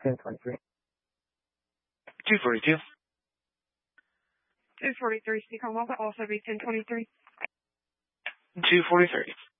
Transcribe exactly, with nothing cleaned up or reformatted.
ten twenty-three. two forty-two. two forty-three, speak on mobile, also be ten twenty-three. two forty-three.